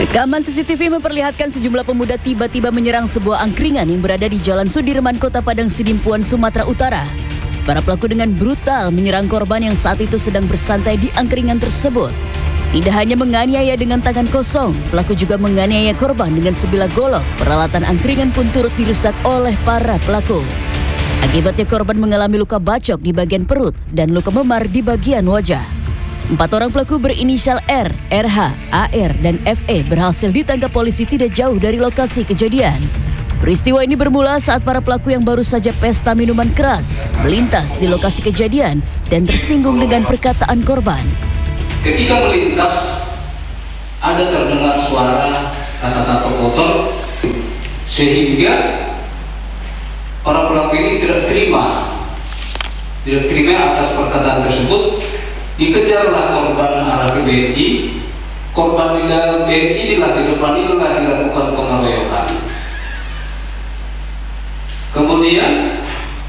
Rekaman CCTV memperlihatkan sejumlah pemuda tiba-tiba menyerang sebuah angkringan yang berada di Jalan Sudirman, Kota Padang Sidimpuan, Sumatera Utara. Para pelaku dengan brutal menyerang korban yang saat itu sedang bersantai di angkringan tersebut. Tidak hanya menganiaya dengan tangan kosong, pelaku juga menganiaya korban dengan sebilah golok. Peralatan angkringan pun turut dirusak oleh para pelaku. Akibatnya korban mengalami luka bacok di bagian perut dan luka memar di bagian wajah. 4 orang pelaku berinisial R, RH, AR, dan FE berhasil ditangkap polisi tidak jauh dari lokasi kejadian. Peristiwa ini bermula saat para pelaku yang baru saja pesta minuman keras melintas di lokasi kejadian dan tersinggung dengan perkataan korban. Ketika melintas, ada terdengar suara kata-kata kotor, sehingga para pelaku ini tidak terima atas perkataan tersebut. Dikejarlah korban arah ke BNI. Korban di dalam BNI inilah di depan inilah dilakukan pengeroyokan. Kemudian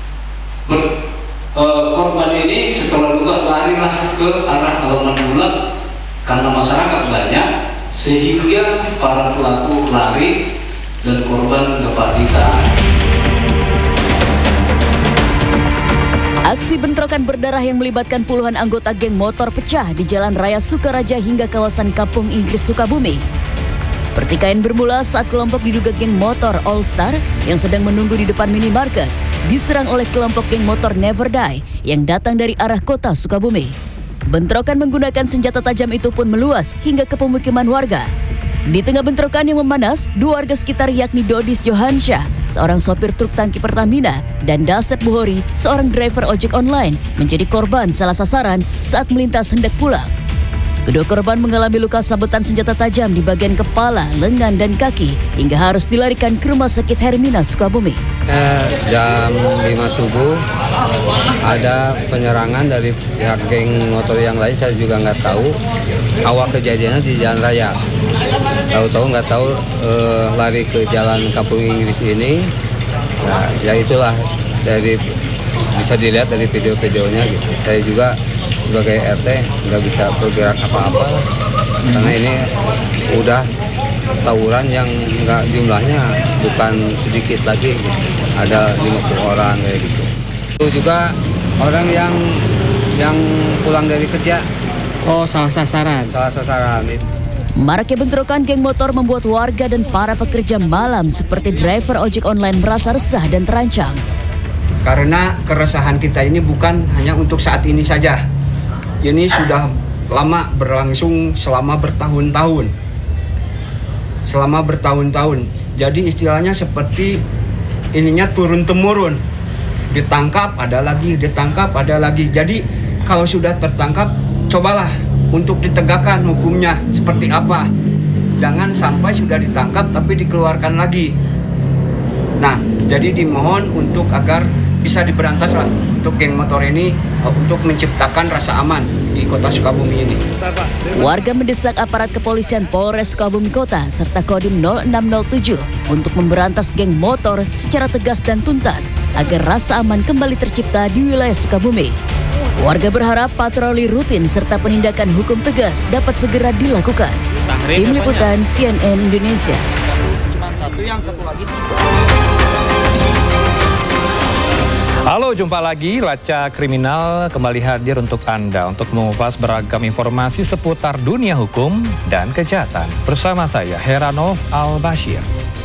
korban ini setelah juga larilah ke arah halaman bulat karena masyarakat banyak, sehingga para pelaku lari dan korban dapat ditahan. Aksi bentrokan berdarah yang melibatkan puluhan anggota geng motor pecah di Jalan Raya Sukaraja hingga kawasan Kampung Inggris, Sukabumi. Pertikaian bermula saat kelompok diduga geng motor All Star yang sedang menunggu di depan minimarket diserang oleh kelompok geng motor Never Die yang datang dari arah kota Sukabumi. Bentrokan menggunakan senjata tajam itu pun meluas hingga ke pemukiman warga. Di tengah bentrokan yang memanas, 2 warga sekitar yakni Dodis Johansyah, seorang sopir truk tangki Pertamina, dan Dasep Buhori, seorang driver ojek online, menjadi korban salah sasaran saat melintas hendak pulang. Kedua korban mengalami luka sabetan senjata tajam di bagian kepala, lengan, dan kaki hingga harus dilarikan ke Rumah Sakit Hermina, Sukabumi. Jam 5 subuh ada penyerangan dari pihak geng motor yang lain, saya juga nggak tahu. Awal kejadiannya di Jalan Raya. Tahu-tahu nggak tahu lari ke Jalan Kampung Inggris ini. Nah, ya itulah bisa dilihat dari video-videonya gitu. Saya juga sebagai RT nggak bisa bergerak apa-apa karena ini udah tawuran yang nggak jumlahnya bukan sedikit lagi gitu. Ada 50 orang kayak gitu. Itu juga orang yang pulang dari kerja. Oh, salah sasaran. Salah sasaran itu. Maraknya bentrokan geng motor membuat warga dan para pekerja malam seperti driver ojek online merasa resah dan terancam. Karena keresahan kita ini bukan hanya untuk saat ini saja. Ini sudah lama berlangsung selama bertahun-tahun. Jadi istilahnya seperti ininya turun-temurun. Ditangkap, ada lagi, ditangkap, ada lagi. Jadi kalau sudah tertangkap, cobalah untuk ditegakkan hukumnya seperti apa. Jangan sampai sudah ditangkap tapi dikeluarkan lagi. Nah, jadi dimohon untuk agar bisa diberantas lah untuk geng motor ini, untuk menciptakan rasa aman di kota Sukabumi ini. Warga mendesak aparat kepolisian Polres Sukabumi Kota serta Kodim 0607 untuk memberantas geng motor secara tegas dan tuntas agar rasa aman kembali tercipta di wilayah Sukabumi. Warga berharap patroli rutin serta penindakan hukum tegas dapat segera dilakukan. Tim Liputan CNN Indonesia. Halo, jumpa lagi. Lacak Kriminal kembali hadir untuk Anda untuk mengupas beragam informasi seputar dunia hukum dan kejahatan. Bersama saya, Heranov Al-Bashir.